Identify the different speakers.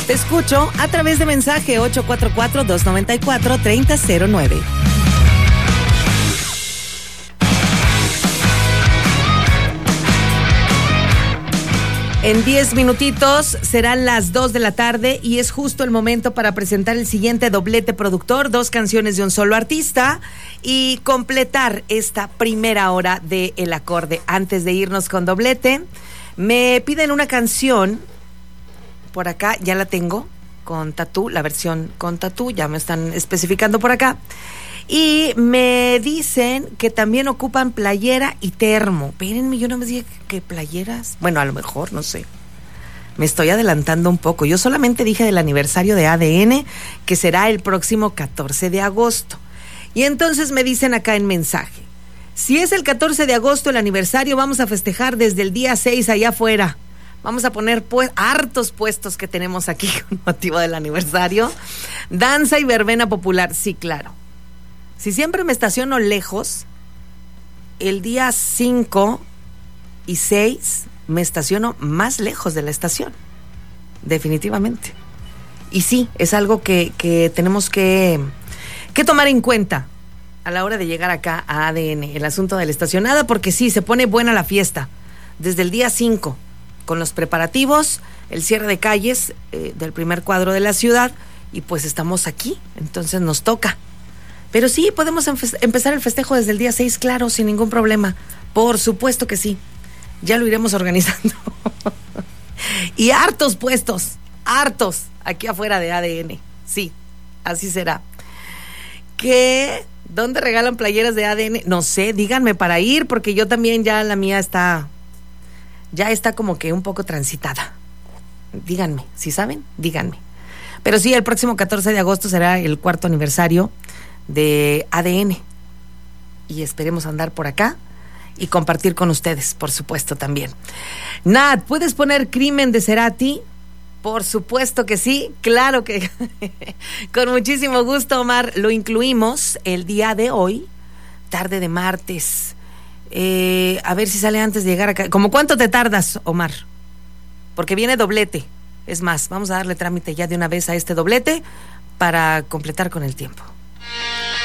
Speaker 1: Te escucho a través de mensaje 844-294-3009. En 10 minutitos serán las 2 de la tarde y es justo el momento para presentar el siguiente doblete productor, 2 canciones de un solo artista y completar esta primera hora de El Acorde. Antes de irnos con doblete, me piden una canción, por acá ya la tengo, con tatú, la versión con tatú, ya me están especificando por acá. Y me dicen que también ocupan playera y termo. Espérenme, yo no me dije que playeras. Bueno, a lo mejor, no sé. Me estoy adelantando un poco. Yo solamente dije del aniversario de ADN, que será el próximo 14 de agosto. Y entonces me dicen acá en mensaje: si es el 14 de agosto el aniversario, vamos a festejar desde el día 6 allá afuera. Vamos a poner hartos puestos que tenemos aquí con motivo del aniversario. Danza y verbena popular, sí, claro. Si siempre me estaciono lejos, el día 5 y 6 me estaciono más lejos de la estación, definitivamente. Y sí, es algo que tenemos que tomar en cuenta a la hora de llegar acá a ADN, el asunto de la estacionada, porque sí, se pone buena la fiesta desde el día 5, con los preparativos, el cierre de calles del primer cuadro de la ciudad, y pues estamos aquí, entonces nos toca. Pero sí, podemos empezar el festejo desde el día 6, claro, sin ningún problema. Por supuesto que sí. Ya lo iremos organizando. Y hartos puestos, hartos, aquí afuera de ADN. Sí, así será. ¿Dónde regalan playeras de ADN? No sé, díganme para ir, porque yo también ya la mía está como que un poco transitada. Díganme, si saben, díganme. Pero sí, el próximo 14 de agosto será el 4º aniversario de ADN y esperemos andar por acá y compartir con ustedes, por supuesto, también. Nat, ¿puedes poner Crimen de Cerati? Por supuesto que sí, claro que con muchísimo gusto, Omar. Lo incluimos el día de hoy, tarde de martes. A ver si sale antes de llegar acá. ¿Cómo cuánto te tardas, Omar? Porque viene doblete. Es más, vamos a darle trámite ya de una vez a este doblete para completar con el tiempo.